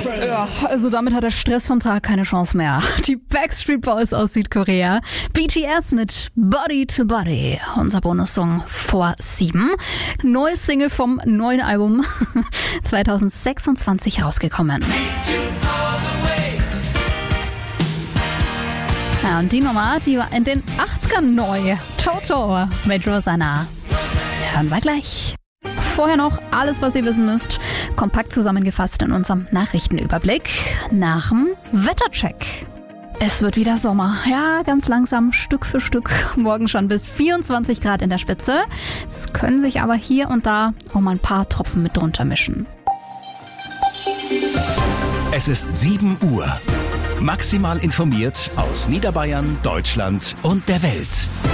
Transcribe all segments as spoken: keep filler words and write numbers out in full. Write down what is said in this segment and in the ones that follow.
Ja, also damit hat der Stress vom Tag keine Chance mehr. Die Backstreet Boys aus Südkorea. B T S mit Body to Body. Unser Bonussong vor sieben. Neues Single vom neuen Album zwanzig sechsundzwanzig rausgekommen. Ja, und die Nummer, die war in den achtzigern neu. Toto mit Rosanna. Hören wir gleich. Vorher noch alles, was ihr wissen müsst, kompakt zusammengefasst in unserem Nachrichtenüberblick nach dem Wettercheck. Es wird wieder Sommer. Ja, ganz langsam, Stück für Stück. Morgen schon bis vierundzwanzig Grad in der Spitze. Es können sich aber hier und da auch mal ein paar Tropfen mit drunter mischen. Es ist sieben Uhr. Maximal informiert aus Niederbayern, Deutschland und der Welt.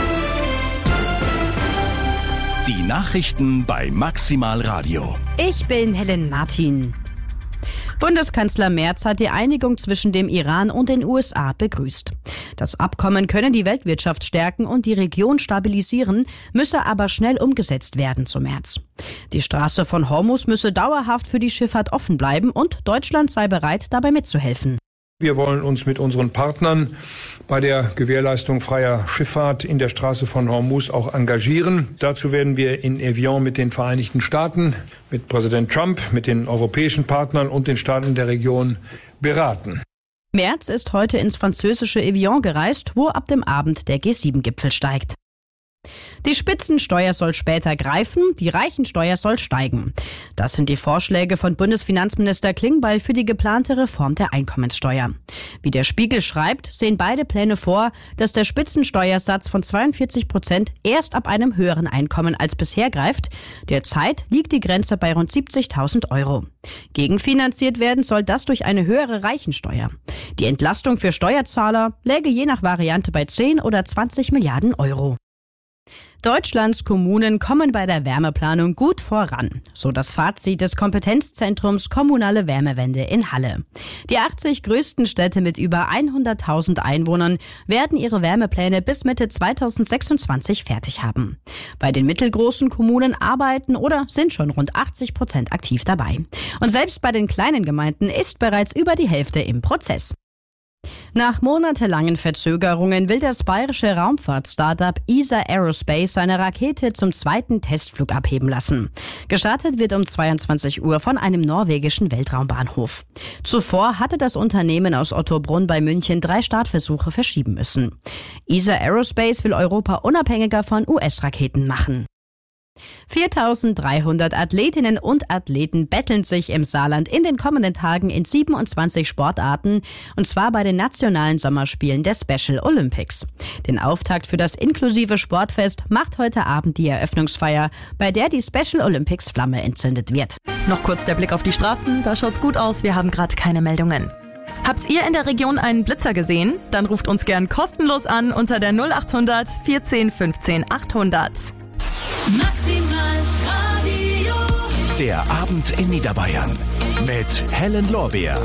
Die Nachrichten bei Maximal Radio. Ich bin Helen Martin. Bundeskanzler Merz hat die Einigung zwischen dem Iran und den U S A begrüßt. Das Abkommen könne die Weltwirtschaft stärken und die Region stabilisieren, müsse aber schnell umgesetzt werden, so Merz. Die Straße von Hormuz müsse dauerhaft für die Schifffahrt offen bleiben und Deutschland sei bereit, dabei mitzuhelfen. Wir wollen uns mit unseren Partnern bei der Gewährleistung freier Schifffahrt in der Straße von Hormuz auch engagieren. Dazu werden wir in Evian mit den Vereinigten Staaten, mit Präsident Trump, mit den europäischen Partnern und den Staaten der Region beraten. Merz ist heute ins französische Evian gereist, wo ab dem Abend der G sieben Gipfel steigt. Die Spitzensteuer soll später greifen, die Reichensteuer soll steigen. Das sind die Vorschläge von Bundesfinanzminister Klingbeil für die geplante Reform der Einkommenssteuer. Wie der Spiegel schreibt, sehen beide Pläne vor, dass der Spitzensteuersatz von zweiundvierzig Prozent erst ab einem höheren Einkommen als bisher greift. Derzeit liegt die Grenze bei rund siebzigtausend Euro. Gegenfinanziert werden soll das durch eine höhere Reichensteuer. Die Entlastung für Steuerzahler läge je nach Variante bei zehn oder zwanzig Milliarden Euro. Deutschlands Kommunen kommen bei der Wärmeplanung gut voran, so das Fazit des Kompetenzzentrums Kommunale Wärmewende in Halle. Die achtzig größten Städte mit über hunderttausend Einwohnern werden ihre Wärmepläne bis Mitte zweitausendsechsundzwanzig fertig haben. Bei den mittelgroßen Kommunen arbeiten oder sind schon rund achtzig Prozent aktiv dabei. Und selbst bei den kleinen Gemeinden ist bereits über die Hälfte im Prozess. Nach monatelangen Verzögerungen will das bayerische Raumfahrt-Startup E S A Aerospace seine Rakete zum zweiten Testflug abheben lassen. Gestartet wird um zweiundzwanzig Uhr von einem norwegischen Weltraumbahnhof. Zuvor hatte das Unternehmen aus Ottobrunn bei München drei Startversuche verschieben müssen. E S A Aerospace will Europa unabhängiger von U S-Raketen machen. viertausenddreihundert Athletinnen und Athleten betteln sich im Saarland in den kommenden Tagen in siebenundzwanzig Sportarten, und zwar bei den nationalen Sommerspielen der Special Olympics. Den Auftakt für das inklusive Sportfest macht heute Abend die Eröffnungsfeier, bei der die Special Olympics Flamme entzündet wird. Noch kurz der Blick auf die Straßen, da schaut's gut aus, wir haben gerade keine Meldungen. Habt ihr in der Region einen Blitzer gesehen? Dann ruft uns gern kostenlos an unter der null achthundert vierzehn fünfzehn achthundert. Maximal Radio. Der Abend in Niederbayern mit Helen Lorbeer.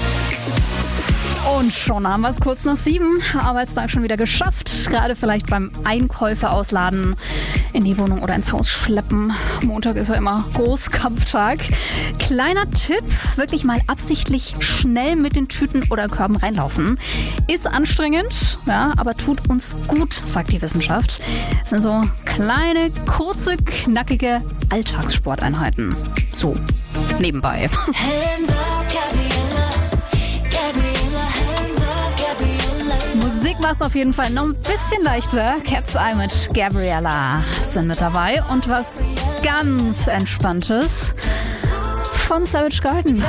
Und schon haben wir es kurz nach sieben. Arbeitstag schon wieder geschafft. Gerade vielleicht beim Einkäufe ausladen, in die Wohnung oder ins Haus schleppen. Montag ist ja immer Großkampftag. Kleiner Tipp, wirklich mal absichtlich schnell mit den Tüten oder Körben reinlaufen. Ist anstrengend, ja, aber tut uns gut, sagt die Wissenschaft. Das sind so kleine, kurze, knackige Alltagssporteinheiten. So, nebenbei. Hands up, Gabriella. Gabriella, hands up, Gabriella. Musik macht's auf jeden Fall noch ein bisschen leichter. Cat's Eye mit Gabriella sind mit dabei. Und was ganz Entspanntes von Savage Garden.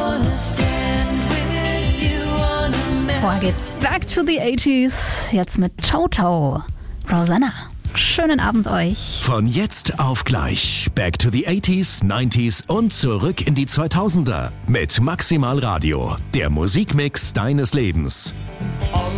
Vorher geht's back to the eighties. Jetzt mit Toto. Rosanna. Schönen Abend euch. Von jetzt auf gleich. Back to the eighties, nineties und zurück in die zweitausender. Mit Maximal Radio. Der Musikmix deines Lebens.